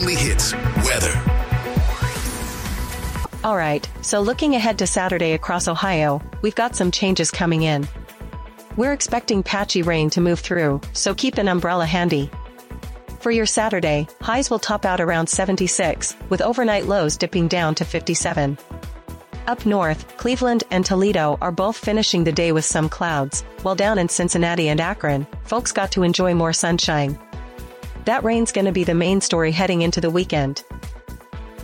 Weekly Hits weather. Alright, so looking ahead to Saturday across Ohio, we've got some changes coming in. We're expecting patchy rain to move through, so keep an umbrella handy. For your Saturday, highs will top out around 76, with overnight lows dipping down to 57. Up north, Cleveland and Toledo are both finishing the day with some clouds, while down in Cincinnati and Akron, folks got to enjoy more sunshine. That rain's gonna be the main story heading into the weekend.